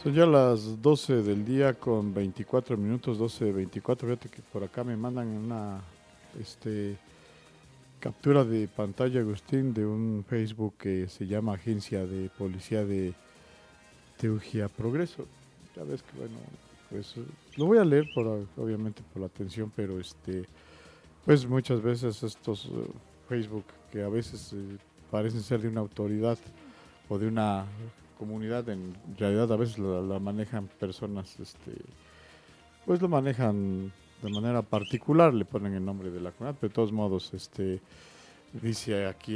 Son ya las 12 del día con 24 minutos, 12:24. Fíjate que por acá me mandan una captura de pantalla, Agustín, de un Facebook que se llama Agencia de Policía de Teugia Progreso. Ya ves que, bueno, pues lo voy a leer obviamente por la atención, pero pues muchas veces estos Facebook que a veces parecen ser de una autoridad o de una comunidad, en realidad a veces la manejan personas, pues lo manejan de manera particular, le ponen el nombre de la comunidad, pero de todos modos, dice aquí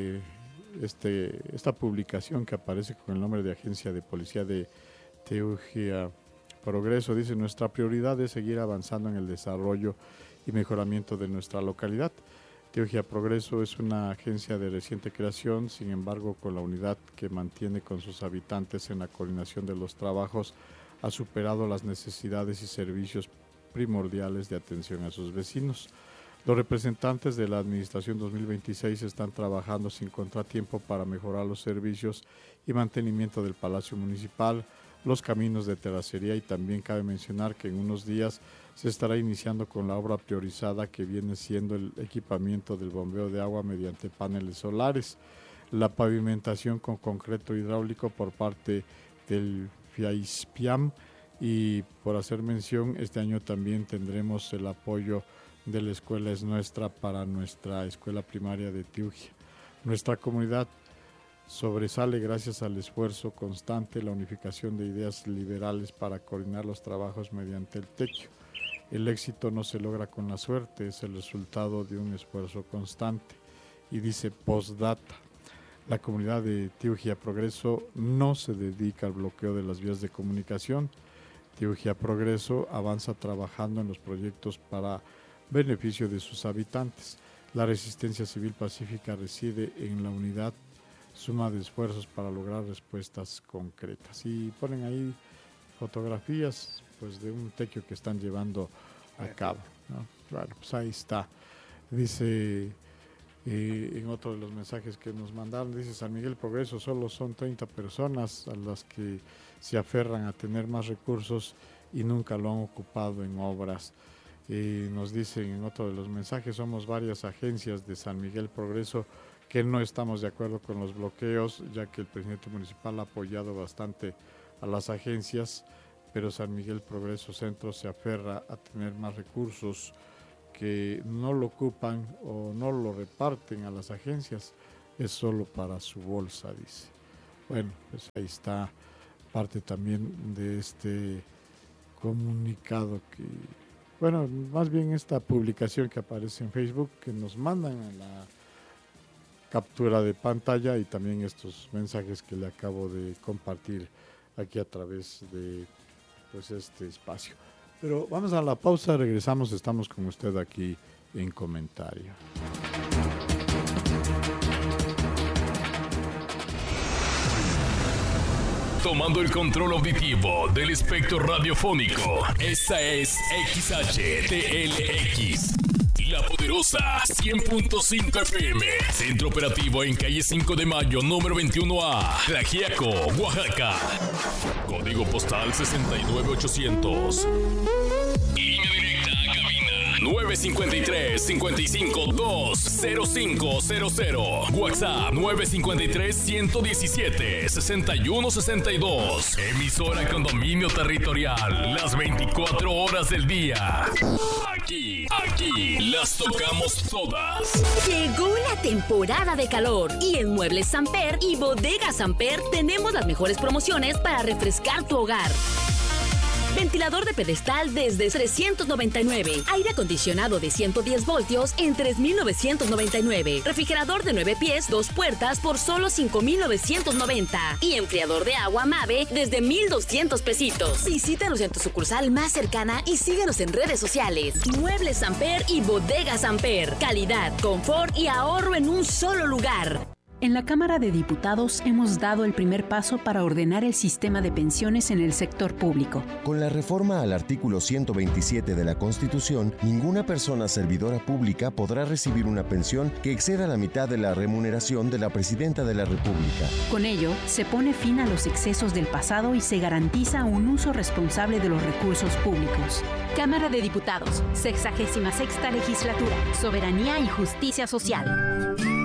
esta publicación que aparece con el nombre de Agencia de Policía de Teugia Progreso, dice: nuestra prioridad es seguir avanzando en el desarrollo y mejoramiento de nuestra localidad. Teugia Progreso es una agencia de reciente creación, sin embargo, con la unidad que mantiene con sus habitantes en la coordinación de los trabajos, ha superado las necesidades y servicios primordiales de atención a sus vecinos. Los representantes de la Administración 2026 están trabajando sin contratiempo para mejorar los servicios y mantenimiento del Palacio Municipal, los caminos de terracería, y también cabe mencionar que en unos días se estará iniciando con la obra priorizada que viene siendo el equipamiento del bombeo de agua mediante paneles solares, la pavimentación con concreto hidráulico por parte del FIAISPIAM, y por hacer mención, este año también tendremos el apoyo de la Escuela Es Nuestra para nuestra escuela primaria de Teugia. Nuestra comunidad sobresale gracias al esfuerzo constante, la unificación de ideas liberales para coordinar los trabajos mediante el techo. El éxito no se logra con la suerte, es el resultado de un esfuerzo constante. Y dice postdata: la comunidad de Teugia Progreso no se dedica al bloqueo de las vías de comunicación. Teugia Progreso avanza trabajando en los proyectos para beneficio de sus habitantes. La resistencia civil pacífica reside en la unidad, suma de esfuerzos para lograr respuestas concretas. Y ponen ahí fotografías, pues, de un techo que están llevando a cabo, ¿no? Bueno, pues ahí está. Dice en otro de los mensajes que nos mandaron, dice: San Miguel Progreso solo son 30 personas a las que se aferran a tener más recursos y nunca lo han ocupado en obras. Nos dicen en otro de los mensajes: somos varias agencias de San Miguel Progreso que no estamos de acuerdo con los bloqueos, ya que el presidente municipal ha apoyado bastante a las agencias, pero San Miguel Progreso Centro se aferra a tener más recursos que no lo ocupan o no lo reparten a las agencias, es solo para su bolsa, dice. Bueno, pues ahí está parte también de este comunicado que, bueno, más bien esta publicación que aparece en Facebook, que nos mandan en la captura de pantalla, y también estos mensajes que le acabo de compartir aquí a través de, pues, este espacio. Pero vamos a la pausa, regresamos, estamos con usted aquí en comentario. Tomando el control auditivo del espectro radiofónico, esta es XHTLX, La Poderosa 100.5 FM. Centro operativo en calle 5 de Mayo, número 21A, Tlaxiaco, Oaxaca. Código postal 69800. Línea directa a cabina 953-55-20500. WhatsApp 953-117-6162. Emisora con dominio territorial las 24 horas del día. Aquí las tocamos todas. Llegó la temporada de calor y en Muebles Samper y Bodega Samper tenemos las mejores promociones para refrescar tu hogar. Ventilador de pedestal desde 399. Aire acondicionado de 110 voltios en 3,999. Refrigerador de 9 pies, 2 puertas por solo 5,990. Y enfriador de agua Mave desde 1,200 pesitos. Visítanos en tu sucursal más cercana y síguenos en redes sociales. Muebles Samper y Bodega Samper. Calidad, confort y ahorro en un solo lugar. En la Cámara de Diputados hemos dado el primer paso para ordenar el sistema de pensiones en el sector público. Con la reforma al artículo 127 de la Constitución, ninguna persona servidora pública podrá recibir una pensión que exceda la mitad de la remuneración de la Presidenta de la República. Con ello, se pone fin a los excesos del pasado y se garantiza un uso responsable de los recursos públicos. Cámara de Diputados, 66ª Legislatura, Soberanía y Justicia Social.